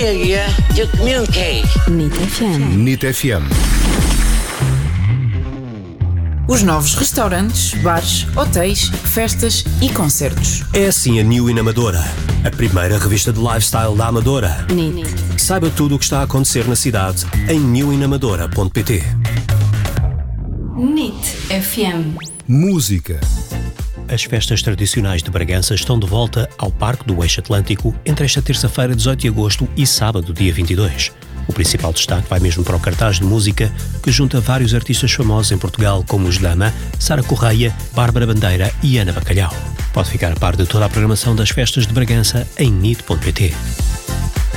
chega, eu comi um cake. NIT FM. NIT FM. Os novos restaurantes, bares, hotéis, festas e concertos. É assim a New In Amadora, a primeira revista de lifestyle da Amadora. NIT. Saiba tudo o que está a acontecer na cidade em newinamadora.pt. NIT FM. Música. As festas tradicionais de Bragança estão de volta ao Parque do Eixo Atlântico entre esta terça-feira, 18 de agosto, e sábado, dia 22. O principal destaque vai mesmo para o cartaz de música, que junta vários artistas famosos em Portugal, como os Lama, Sara Correia, Bárbara Bandeira e Ana Bacalhau. Pode ficar a par de toda a programação das festas de Bragança em nit.pt.